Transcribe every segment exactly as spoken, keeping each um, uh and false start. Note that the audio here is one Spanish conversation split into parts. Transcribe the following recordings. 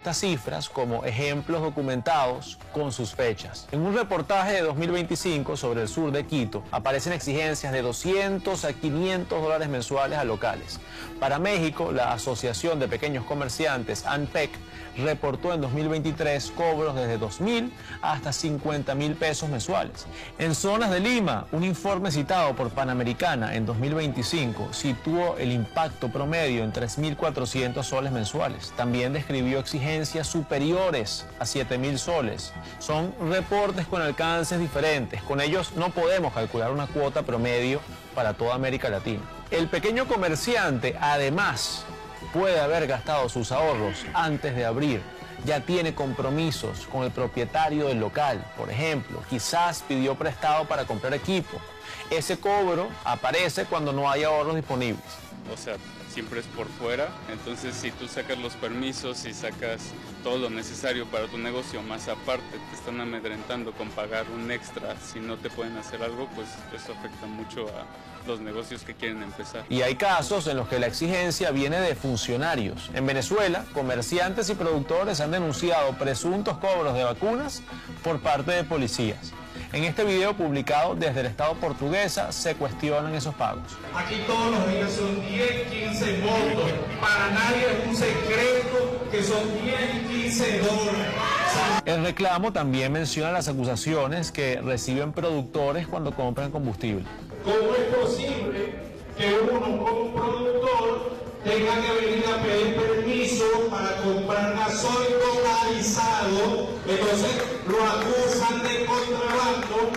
estas cifras como ejemplos documentados con sus fechas. En un reportaje de dos mil veinticinco sobre el sur de Quito aparecen exigencias de doscientos a quinientos dólares mensuales a locales. Para México, la Asociación de Pequeños Comerciantes, ANPEC, reportó en dos mil veintitrés cobros desde dos mil hasta cincuenta mil pesos mensuales. En zonas de Lima, un informe citado por Panamericana en dos mil veinticinco situó el impacto promedio en tres mil cuatrocientos soles mensuales. También describió exigencias superiores a siete mil soles. Son reportes con alcances diferentes. Con ellos no podemos calcular una cuota promedio para toda América Latina. El pequeño comerciante, además, puede haber gastado sus ahorros antes de abrir. Ya tiene compromisos con el propietario del local, por ejemplo, quizás pidió prestado para comprar equipo. Ese cobro aparece cuando no hay ahorros disponibles. O sea, siempre es por fuera, entonces si tú sacas los permisos y sacas todo lo necesario para tu negocio, más aparte te están amedrentando con pagar un extra, si no te pueden hacer algo, pues eso afecta mucho a los negocios que quieren empezar. Y hay casos en los que la exigencia viene de funcionarios. En Venezuela, comerciantes y productores han denunciado presuntos cobros de vacunas por parte de policías. En este video publicado desde el Estado portuguesa se cuestionan esos pagos. Aquí todos los días son diez, quince montos. Para nadie es un secreto que son diez, quince dólares. El reclamo también menciona las acusaciones que reciben productores cuando compran combustible. ¿Cómo es posible que uno como productor tenga que venir a pedir permiso para comprar gasoil localizado? Entonces lo acusan de contrabando.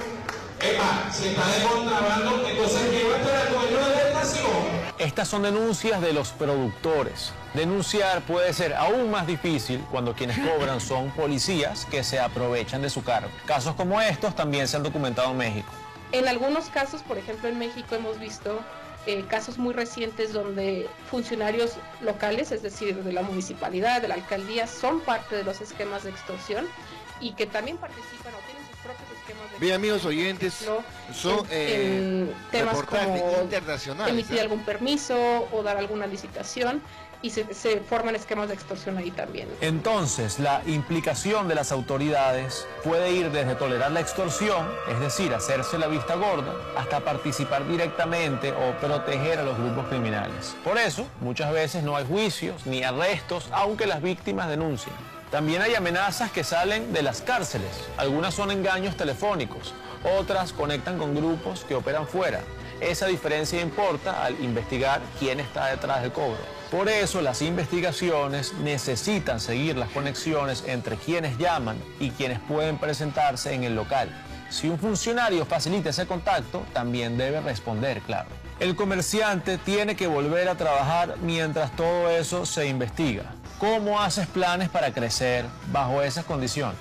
Epa, si está de contrabando, entonces llévate al dueño de la estación. Estas son denuncias de los productores. Denunciar puede ser aún más difícil cuando quienes cobran son policías que se aprovechan de su cargo. Casos como estos también se han documentado en México. En algunos casos, por ejemplo en México hemos visto eh, casos muy recientes donde funcionarios locales, es decir, de la municipalidad, de la alcaldía, son parte de los esquemas de extorsión y que también participan o tienen sus propios esquemas de extorsión. Bien, amigos oyentes, son eh, en temas como internacionales, emitir ¿eh? algún permiso o dar alguna licitación. Y se, se forman esquemas de extorsión ahí también. Entonces, la implicación de las autoridades puede ir desde tolerar la extorsión, es decir, hacerse la vista gorda, hasta participar directamente o proteger a los grupos criminales. Por eso, muchas veces no hay juicios ni arrestos, aunque las víctimas denuncien. También hay amenazas que salen de las cárceles. Algunas son engaños telefónicos, otras conectan con grupos que operan fuera. Esa diferencia importa al investigar quién está detrás del cobro. Por eso las investigaciones necesitan seguir las conexiones entre quienes llaman y quienes pueden presentarse en el local. Si un funcionario facilita ese contacto, también debe responder, claro. El comerciante tiene que volver a trabajar mientras todo eso se investiga. ¿Cómo haces planes para crecer bajo esas condiciones?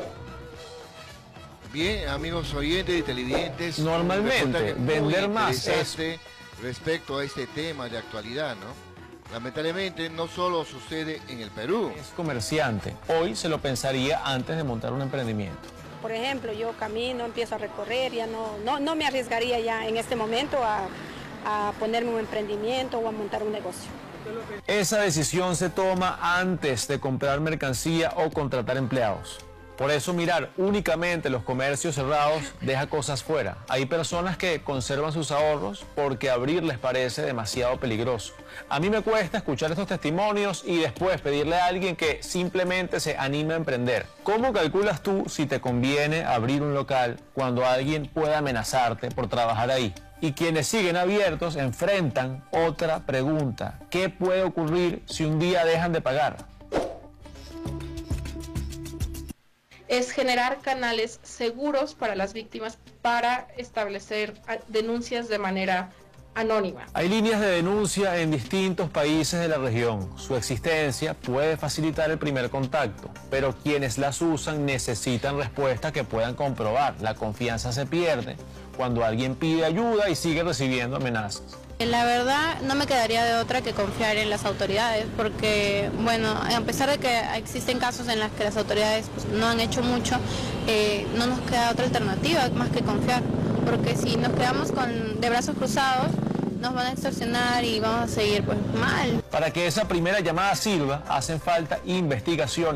Bien, amigos oyentes y televidentes. Normalmente, vender más es... respecto a este tema de actualidad, ¿no? Lamentablemente no solo sucede en el Perú. Es comerciante. Hoy se lo pensaría antes de montar un emprendimiento. Por ejemplo, yo camino, empiezo a recorrer, ya no, no, no me arriesgaría ya en este momento a, a ponerme un emprendimiento o a montar un negocio. Esa decisión se toma antes de comprar mercancía o contratar empleados. Por eso mirar únicamente los comercios cerrados deja cosas fuera. Hay personas que conservan sus ahorros porque abrir les parece demasiado peligroso. A mí me cuesta escuchar estos testimonios y después pedirle a alguien que simplemente se anime a emprender. ¿Cómo calculas tú si te conviene abrir un local cuando alguien puede amenazarte por trabajar ahí? Y quienes siguen abiertos enfrentan otra pregunta. ¿Qué puede ocurrir si un día dejan de pagar? Es generar canales seguros para las víctimas para establecer denuncias de manera anónima. Hay líneas de denuncia en distintos países de la región. Su existencia puede facilitar el primer contacto, pero quienes las usan necesitan respuestas que puedan comprobar. La confianza se pierde cuando alguien pide ayuda y sigue recibiendo amenazas. La verdad no me quedaría de otra que confiar en las autoridades porque, bueno, a pesar de que existen casos en los que las autoridades pues, no han hecho mucho, eh, no nos queda otra alternativa más que confiar, porque si nos quedamos con, de brazos cruzados, nos van a extorsionar y vamos a seguir pues mal. Para que esa primera llamada sirva, hacen falta investigaciones.